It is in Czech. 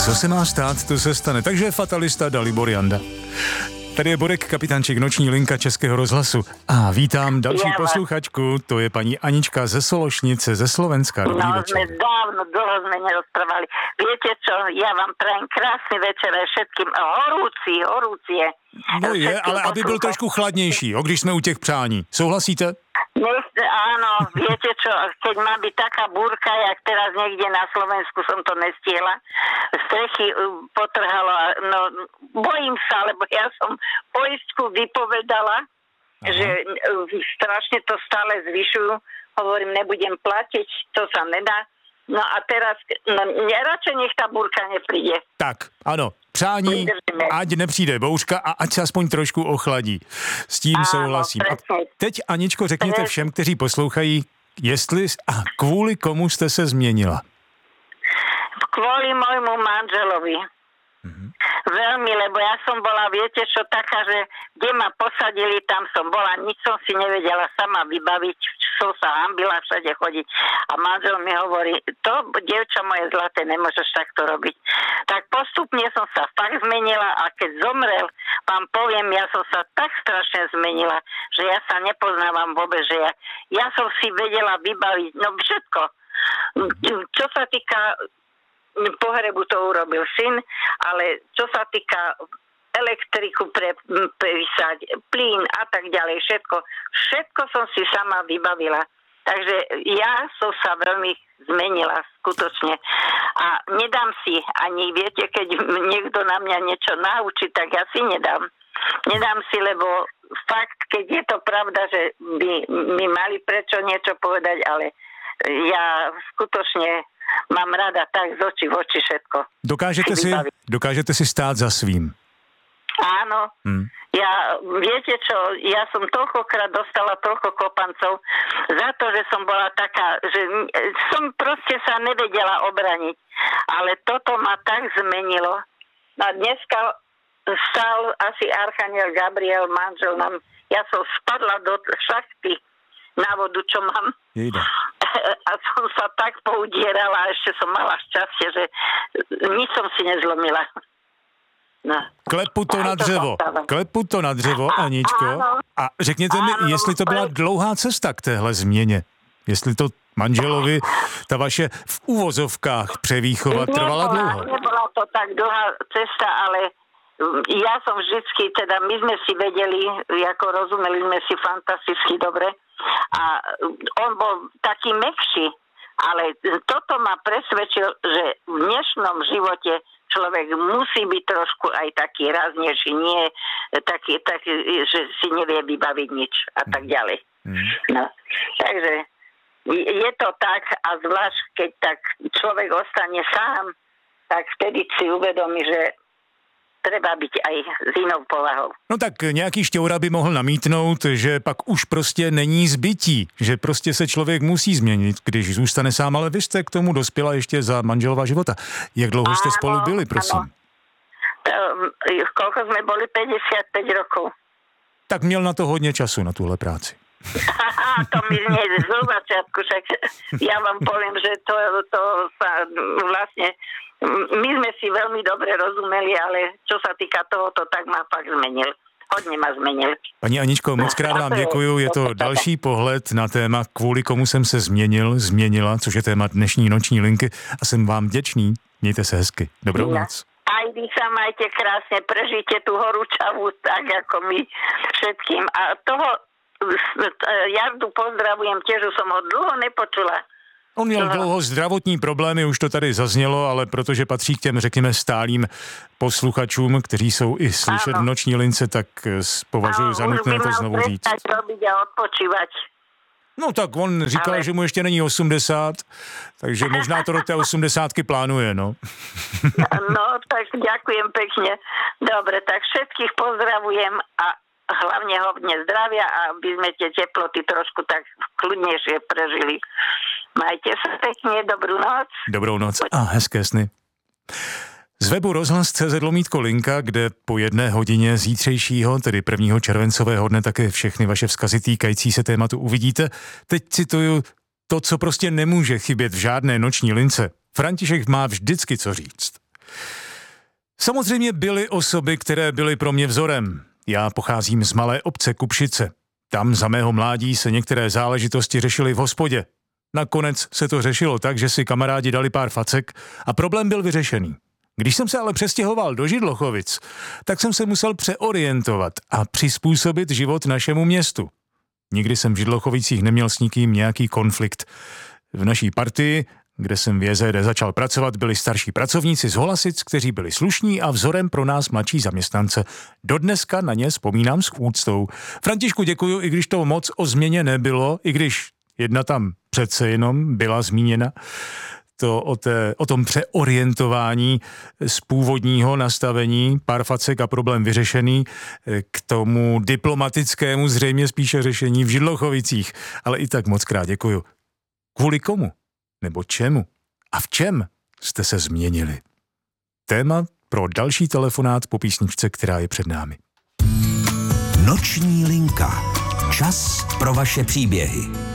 Co se má stát, to se stane. Takže fatalista Dalibor Janda. Tady je Borek, kapitánček Noční linka Českého rozhlasu. A vítám další posluchačku, to je paní Anička ze Sološnice, ze Slovenska. Dobrý večer. Dlho sme nerozprávali. Viete čo, ja vám prajem krásny večer aj všetkým. Horúci je. No je, ale aby byl trošku chladnější, když jsme u těch přání. Souhlasíte? Áno, viete čo, keď má byť taká búrka, jak teraz niekde na Slovensku, som to nestihla, strechy potrhalo, no bojím sa, lebo ja som poistku vypovedala, že strašne to stále zvyšujú, hovorím, nebudem platiť, to sa nedá. No a teraz, radšej nech tá búrka nepríde. Tak, ano. Přání, ať nepřijde bouřka a ať se aspoň trošku ochladí. S tím souhlasím. A teď, Aničko, řekněte všem, kteří poslouchají, jestli a kvůli komu jste se změnila. Kvôli môjmu manželovi. Veľmi, lebo ja som bola, viete čo, taká, že kde ma posadili, tam som bola, nič som si nevedela sama vybaviť, som sa hambila všade chodiť. A manžel mi hovorí, to, dievča moje zlaté, nemôžeš takto robiť. Tak postupne som sa fakt zmenila a keď zomrel, vám poviem, ja som sa tak strašne zmenila, že ja sa nepoznávam vôbec, že ja som si vedela vybaviť, no všetko. Čo sa týka pohrebu, to urobil syn, ale čo sa týka elektriku prepísať, plyn a tak ďalej, všetko som si sama vybavila. Takže ja som sa veľmi zmenila, skutočne. A nedám si ani, viete, keď niekto na mňa niečo naučí, tak ja si nedám. Nedám si, lebo fakt, keď je to pravda, že by mi mali prečo niečo povedať, ale ja skutočne mám rada tak z očí v oči všetko. Dokážete si stát za svým? Áno. Ja, viete čo, ja som toľkokrát dostala toľko kopancov za to, že som bola taká, že som proste sa nevedela obraniť. Ale toto ma tak zmenilo. A dneska stál asi archaniel Gabriel, manžel nám, ja som spadla do šachty na vodu, čo mám. Jejda. A som sa tak poudierala a ešte som mala šťastie, že nič som si nezlomila. No. Klepu to na dřevo, Aničko. A řekněte mi, jestli to byla dlouhá cesta k téhle změně. Jestli to manželovi, ta vaše v uvozovkách převýchova trvala dlouho. Nebola to tak dlhá cesta, ale ja som vždycky, teda my sme si vedeli, ako rozumeli sme si fantasticky dobre a on bol taký mäkší, ale toto ma presvedčil, že v dnešnom živote človek musí byť trošku aj taký raznejší, nie taký, že si nevie vybaviť nič a tak ďalej. No, takže je to tak a zvlášť, keď tak človek ostane sám, tak vtedy si uvedomí, že treba byť aj s inou povahou. No tak nějaký šťoura by mohl namítnout, že pak už prostě není zbytí, že prostě se člověk musí změnit, když zůstane sám, ale vy jste k tomu dospěla ještě za manželova života. Jak dlouho jste spolu byli, prosím? Koľko sme boli? 55 rokov. Tak měl na to hodně času, na tuhle práci. To mi znie z začiatku, však ja vám poviem, že to sa vlastne my sme si veľmi dobre rozumeli, ale čo sa týka tohoto, tak ma fakt zmenil. Hodně ma zmenil. Paní Aničko, moc krát vám děkuju. Je to další pohled na téma, kvůli komu jsem se změnila, což je téma dnešní noční linky a jsem vám vděčný. Mějte se hezky. Dobrou noc. Aj vy sa majte krásne, prežite tú horúčavu tak ako my všetkým. A toho Jardu pozdravujem, tiež som ho dlho nepočula. On měl dlouho zdravotní problémy, už to tady zaznělo, ale protože patří k těm, řekněme, stálým posluchačům, kteří jsou i slyšet v noční lince, tak považuji za nutné to znovu říct. No tak on říkal, že mu ještě není 80, takže možná to do té 80 plánuje, no. No, tak ďakujem pekne. Dobre, tak všetkých pozdravujem a hlavne hodne zdravia a aby sme tie teploty trošku tak kľudnejšie prežili. Majte sa pekne, dobrú noc. Dobrou noc a hezké sny. Z webu rozhlas.cz/linka, kde po 1 hodině zítřejšího, tedy 1. červencového dne, také všechny vaše vzkazy týkající se tématu uvidíte. Teď cituju to, co prostě nemůže chybět v žádné noční lince. František má vždycky co říct. Samozřejmě byly osoby, které byly pro mě vzorem. Já pocházím z malé obce Kupšice. Tam za mého mládí se některé záležitosti řešily v hospodě. Nakonec se to řešilo tak, že si kamarádi dali pár facek a problém byl vyřešený. Když jsem se ale přestěhoval do Židlochovic, tak jsem se musel přeorientovat a přizpůsobit život našemu městu. Nikdy jsem v Židlochovicích neměl s nikým nějaký konflikt. V naší partii, kde jsem v JZD začal pracovat, byli starší pracovníci z Holasic, kteří byli slušní a vzorem pro nás mladší zaměstnance. Dodneska na ně vzpomínám s úctou. Františku, děkuju, i když to moc o změně nebylo, i když jedna tam přece jenom byla zmíněna, to o tom přeorientování z původního nastavení, pár facek a problém vyřešený, k tomu diplomatickému zřejmě spíše řešení v Židlochovicích. Ale i tak moc krát děkuju. Kvůli komu? Nebo čemu? A v čem jste se změnili? Téma pro další telefonát po písničce, která je před námi. Noční linka. Čas pro vaše příběhy.